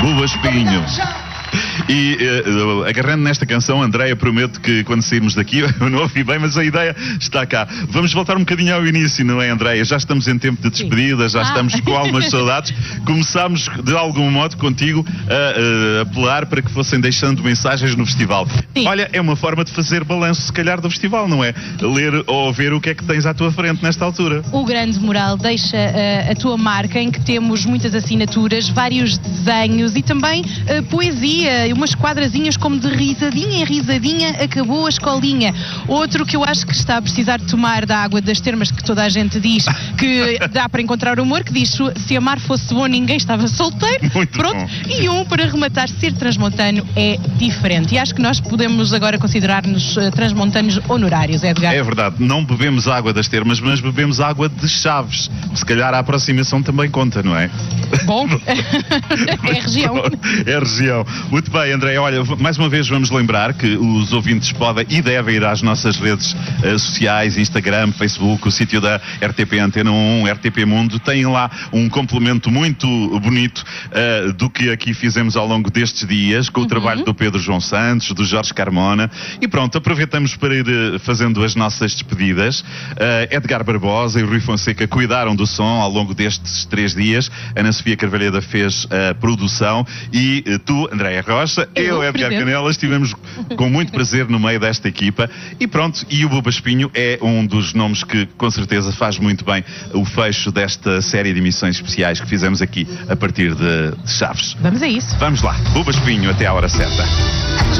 Buba Espinho. E agarrando nesta canção, Andréia, prometo que quando sairmos daqui, eu não ouvi bem, mas a ideia está cá. Vamos voltar um bocadinho ao início, não é, Andréia? Já estamos em tempo de despedida, já estamos com algumas saudades. Começámos de algum modo contigo a apelar para que fossem deixando mensagens no festival. Sim. Olha, é uma forma de fazer balanço, se calhar, do festival, não é? Ler ou ver o que é que tens à tua frente nesta altura. O Grande Mural deixa a tua marca, em que temos muitas assinaturas, vários desenhos e também poesia. Umas quadrazinhas como de risadinha em risadinha acabou a escolinha. Outro que eu acho que está a precisar de tomar da água das termas, que toda a gente diz que dá para encontrar humor, que diz: se amar fosse bom ninguém estava solteiro. Muito pronto. Bom. E para rematar, ser transmontano é diferente. E acho que nós podemos agora considerar-nos transmontanos honorários, Edgar. É verdade, não bebemos água das termas, mas bebemos água de Chaves. Se calhar a aproximação também conta, não é? Bom, é região. É região. Muito bem, André, olha, mais uma vez vamos lembrar que os ouvintes podem e devem ir às nossas redes sociais, Instagram, Facebook, o sítio da RTP Antena 1, RTP Mundo, tem lá um complemento muito bonito do que aqui fizemos ao longo destes dias, com o trabalho do Pedro João Santos, do Jorge Carmona, e pronto, aproveitamos para ir fazendo as nossas despedidas. Edgar Barbosa e Rui Fonseca cuidaram do som ao longo destes 3 dias, Ana Sofia Carvalheda fez a produção e tu, Andréia Rocha, eu, Edgar Canela, estivemos com muito prazer no meio desta equipa e pronto, e o Buba Espinho é um dos nomes que com certeza faz muito bem o fecho desta série de emissões especiais que fizemos aqui a partir de Chaves. Vamos a isso. Vamos lá, Buba Espinho até à hora certa.